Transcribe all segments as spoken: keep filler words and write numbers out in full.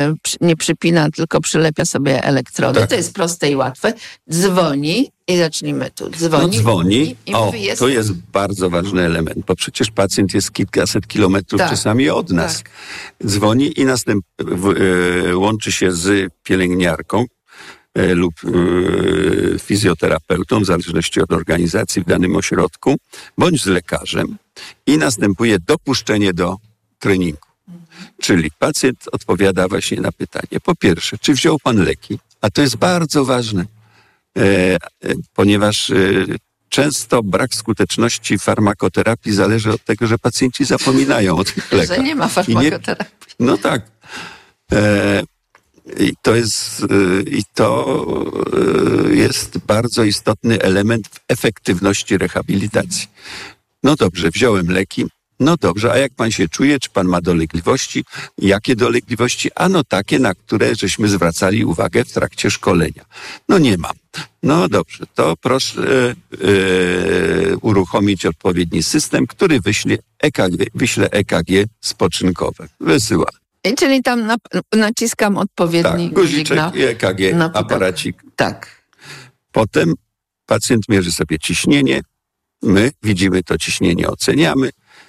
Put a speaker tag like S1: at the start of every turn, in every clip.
S1: nie przypina, tylko przylepia sobie elektrody.
S2: Tak.
S1: To jest proste i łatwe. Dzwoni i zacznijmy tu. Dzwoni.
S2: No dzwoni.
S1: I, i
S2: o,
S1: mówi, jest...
S2: to jest bardzo ważny element, bo przecież pacjent jest kilkaset kilometrów
S1: tak,
S2: czasami od nas.
S1: Tak.
S2: Dzwoni i następ, w, e, łączy się z pielęgniarką e, lub e, fizjoterapeutą, w zależności od organizacji w danym ośrodku, bądź z lekarzem i następuje dopuszczenie do treningu. Czyli pacjent odpowiada właśnie na pytanie. Po pierwsze, czy wziął pan leki? A to jest bardzo ważne, e, e, ponieważ e, często brak skuteczności farmakoterapii zależy od tego, że pacjenci zapominają o tych lekach.
S1: Że nie ma farmakoterapii.
S2: Nie, no tak. E, I to jest, e, i to e, jest bardzo istotny element w efektywności rehabilitacji. No dobrze, wziąłem leki. No dobrze, a jak pan się czuje? Czy pan ma dolegliwości? Jakie dolegliwości? Ano takie, na które żeśmy zwracali uwagę w trakcie szkolenia. No nie mam. No dobrze, to proszę yy, uruchomić odpowiedni system, który wyśle E K G, wyśle E K G spoczynkowe. Wysyła.
S1: I czyli tam na, naciskam odpowiedni
S2: tak, guziczek
S1: na,
S2: i E K G,
S1: na
S2: aparacik.
S1: Tak.
S2: Potem pacjent mierzy sobie ciśnienie. My widzimy to ciśnienie, oceniamy.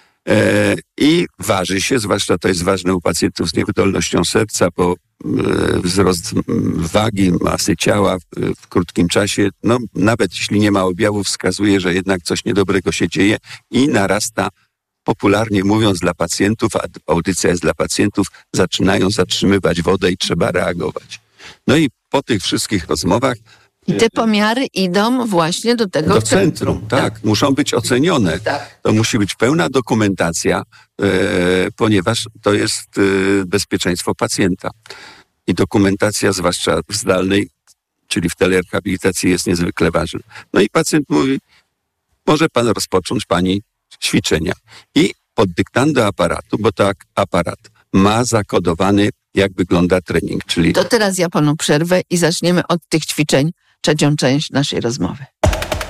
S2: E, I waży się, zwłaszcza to jest ważne u pacjentów z niewydolnością serca, bo e, wzrost wagi, masy ciała w, w krótkim czasie, no nawet jeśli nie ma objawów, wskazuje, że jednak coś niedobrego się dzieje i narasta, popularnie mówiąc, dla pacjentów, a audycja jest dla pacjentów, zaczynają zatrzymywać wodę i trzeba reagować. No i po tych wszystkich rozmowach
S1: I te pomiary idą właśnie do tego
S2: do centrum. centrum tak. tak, muszą być ocenione.
S1: Tak.
S2: To musi być pełna dokumentacja, e, ponieważ to jest e, bezpieczeństwo pacjenta. I dokumentacja, zwłaszcza w zdalnej, czyli w telerehabilitacji, jest niezwykle ważna. No i pacjent mówi, może pan rozpocząć pani ćwiczenia. I pod dyktando aparatu, bo tak aparat ma zakodowany, jak wygląda trening. Czyli
S1: To teraz ja panu przerwę i zaczniemy od tych ćwiczeń, trzecią część naszej rozmowy.